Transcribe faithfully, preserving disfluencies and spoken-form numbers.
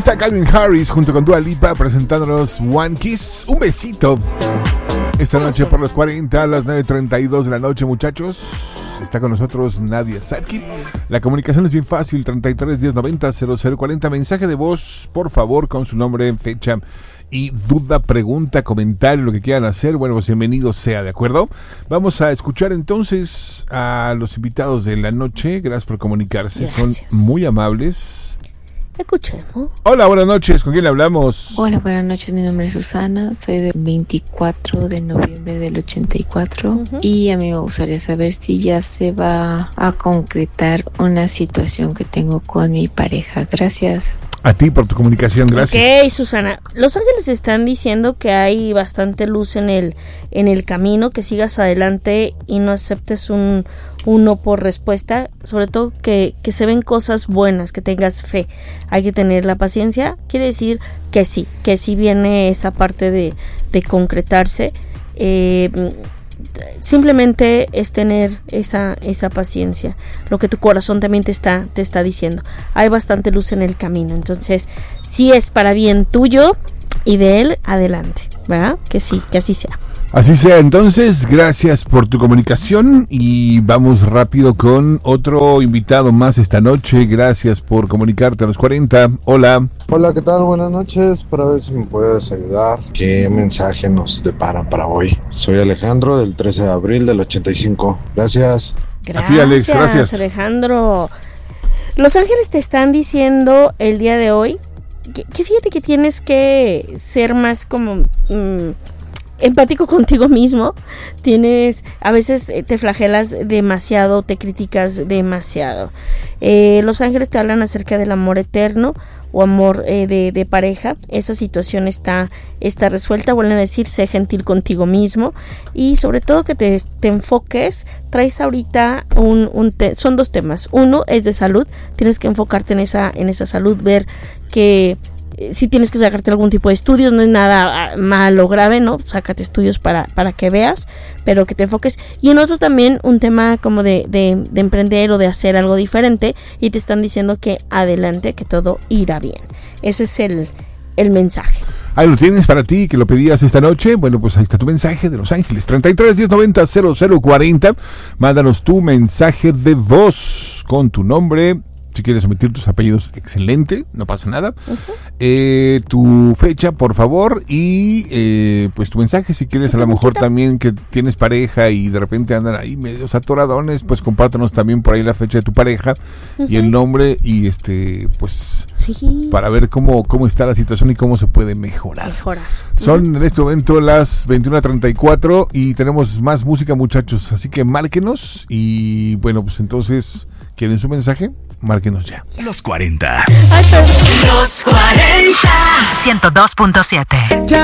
está Calvin Harris junto con Dua Lipa presentándonos One Kiss. Un besito. Esta noche por los cuarenta a las nueve treinta y dos de la noche, muchachos. Está con nosotros Nadia Sadki. La comunicación es bien fácil, treinta y tres, diez, noventa, cero cero cuarenta. Mensaje de voz, por favor, con su nombre, fecha y duda, pregunta, comentario, lo que quieran hacer. Bueno, pues bienvenido sea, ¿de acuerdo? Vamos a escuchar entonces a los invitados de la noche. Gracias por comunicarse, Gracias. Son muy amables. Escuchemos. Hola, buenas noches, ¿con quién le hablamos? Hola, buenas noches, mi nombre es Susana, soy del veinticuatro de noviembre del ochenta y cuatro uh-huh. y a mí me gustaría saber si ya se va a concretar una situación que tengo con mi pareja. Gracias. A ti por tu comunicación, gracias. Ok, Susana. Los ángeles están diciendo que hay bastante luz en el, en el camino, que sigas adelante y no aceptes un, un no por respuesta. Sobre todo que, que se ven cosas buenas, que tengas fe. Hay que tener la paciencia. Quiere decir que sí, que sí viene esa parte de, de concretarse. Eh, simplemente es tener esa esa paciencia, lo que tu corazón también te está te está diciendo. Hay bastante luz en el camino, entonces si es para bien tuyo y de él, adelante, ¿verdad? Que sí, que así sea. Así sea, entonces, gracias por tu comunicación y vamos rápido con otro invitado más esta noche. Gracias por comunicarte a los cuarenta. Hola. Hola, ¿qué tal? Buenas noches. Para ver si me puedes ayudar. ¿Qué mensaje nos depara para hoy? Soy Alejandro del trece de abril del ochenta y cinco. Gracias. Gracias, a ti, Alex, gracias. Alejandro. Los ángeles te están diciendo el día de hoy que, que fíjate que tienes que ser más como... Mmm, empático contigo mismo. Tienes, a veces te flagelas demasiado, te criticas demasiado. Eh, los ángeles te hablan acerca del amor eterno o amor eh, de, de pareja. Esa situación está, está resuelta. Vuelven a decir, sé gentil contigo mismo y sobre todo que te, te enfoques. Traes ahorita un, un te, son dos temas. Uno es de salud. Tienes que enfocarte en esa, en esa salud, ver que si tienes que sacarte algún tipo de estudios, no es nada malo o grave, ¿no? Sácate estudios para, para que veas, pero que te enfoques. Y en otro también un tema como de, de, de emprender o de hacer algo diferente y te están diciendo que adelante, que todo irá bien. Ese es el, el mensaje. Ahí lo tienes para ti, que lo pedías esta noche. Bueno, pues ahí está tu mensaje de Los Ángeles. treinta y tres, diez, noventa, cero cero cuarenta. Mándanos tu mensaje de voz con tu nombre. Si quieres omitir tus apellidos, excelente, no pasa nada. Uh-huh. Eh, tu fecha, por favor, y eh, pues tu mensaje, si quieres, a lo mejor también que tienes pareja y de repente andan ahí medios atoradones, pues compártanos también por ahí la fecha de tu pareja uh-huh. y el nombre y este, pues, sí. para ver cómo, cómo está la situación y cómo se puede mejorar. Mejorar. Son uh-huh. en este momento las veintiuna treinta y cuatro y tenemos más música, muchachos, así que márquenos y bueno, pues entonces, ¿quieren su mensaje? Márquenos ya. Los cuarenta. Ay, Los cuarenta. ciento dos punto siete.